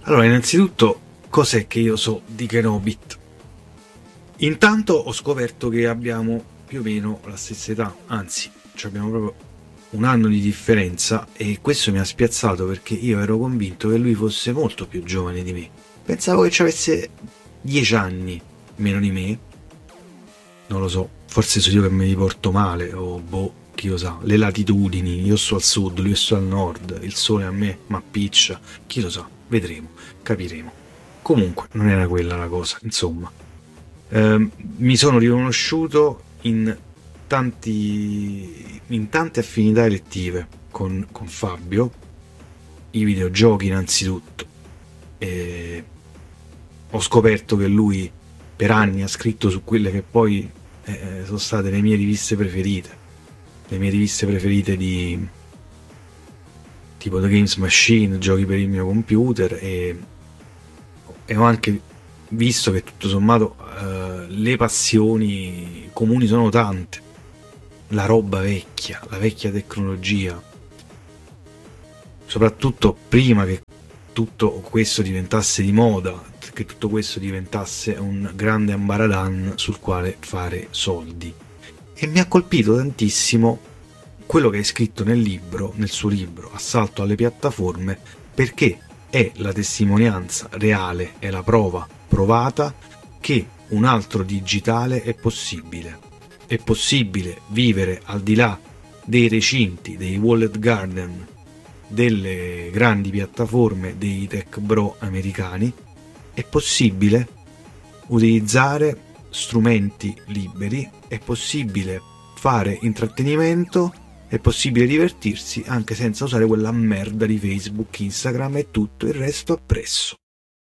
Allora, innanzitutto, cos'è che io so di Kenobit? Intanto ho scoperto che abbiamo più o meno la stessa età, anzi, abbiamo proprio un anno di differenza, e questo mi ha spiazzato perché io ero convinto che lui fosse molto più giovane di me. Pensavo che ci avesse 10 anni meno di me. Non lo so, forse sono io che me li porto male, o boh, chi lo sa, le latitudini, io sto al sud, lui sto al nord, il sole a me m'appiccia, chi lo sa, vedremo, capiremo. Comunque, non era quella la cosa, insomma. Mi sono riconosciuto in tante affinità elettive con Fabio, i videogiochi innanzitutto. Ho scoperto che lui per anni ha scritto su quelle che poi sono state le mie riviste preferite di tipo The Games Machine, giochi per il mio computer, e ho anche visto che tutto sommato le passioni comuni sono tante, la roba vecchia, la vecchia tecnologia, soprattutto prima che tutto questo diventasse di moda, che tutto questo diventasse un grande ambaradan sul quale fare soldi. E mi ha colpito tantissimo quello che hai scritto nel suo libro Assalto alle piattaforme, perché è la testimonianza reale, è la prova provata che un altro digitale è possibile. È possibile vivere al di là dei recinti, dei walled garden, delle grandi piattaforme dei tech bro americani. È possibile utilizzare strumenti liberi, è possibile fare intrattenimento, è possibile divertirsi anche senza usare quella merda di Facebook, Instagram e tutto il resto appresso.